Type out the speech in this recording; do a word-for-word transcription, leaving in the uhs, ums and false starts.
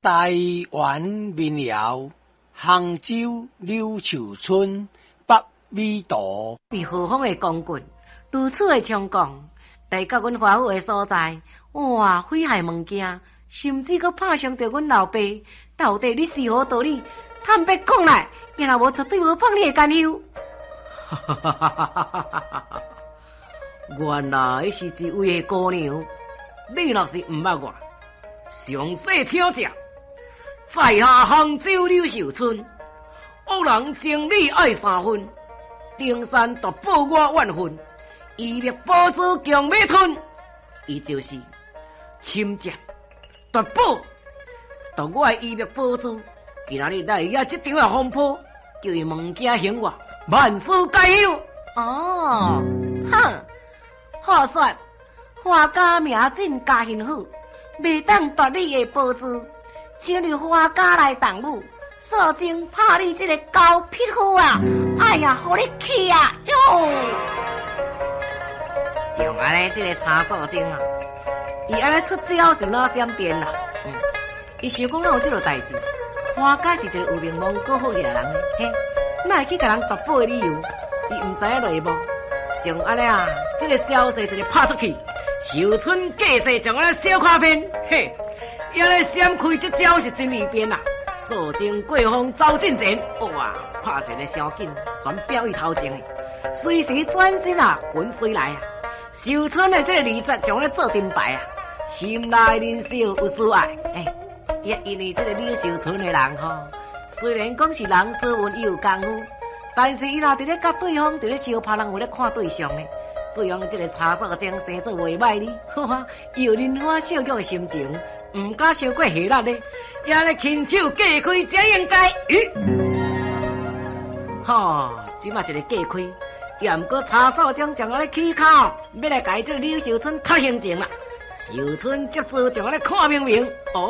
台湾民谣，杭州柳树村北美图。 为何方的光棍，如此的猖狂，来到阮华府的所在，哇，毁害物件，甚至阁拍伤着阮老爸。到底你是何道理？坦白讲来，也若无绝对无放你的干休。哈哈哈哈哈哈！原来是一位姑娘，你若是毋捌我，详细听者。在下杭州柳树村，恶人情理爱三分，登山夺宝我万分，伊力宝珠强要吞，伊就是侵占夺宝，夺我的伊力宝珠。今仔日来遐这场的风波，叫伊物件行我，万事皆休。哦，哼，好说，花家名震家幸福，袂当夺你的宝珠。请你花家来动武，索性拍你这个狗匹夫啊！哎呀，好你气啊！哟，像安尼这个查索精啊，伊安尼出招是哪闪电啦？嗯，伊想讲哪有这个代志？花家是一个有名望、够好嘅人，嘿，哪会去甲人夺宝的理由？伊唔知影落无？像安尼啊，这个招式一个拍出去，寿春架势像安尼小看片，嘿。要来闪开这招是真利便啦！肃静过风走进前，哇，拍一个伤紧，全表伊头前的。随时转身啊，滚水来啊！寿春的这个理则将咧做阵牌啊，心内人少有所爱。哎，也因为这个李寿春的人吼，虽然讲是人斯文有功夫，但是伊若伫咧甲对方伫咧相拍，人有咧看对象呢。对方这个查索精生做袂歹呢，哈哈，有人花小玉的心情。唔敢伤过下力咧，也咧亲手架开才应该。咦，吼，即嘛一个架开，也毋过查索将将我咧起口，要来改这个柳寿春较行情啦。寿春接住将我咧看明明，哦。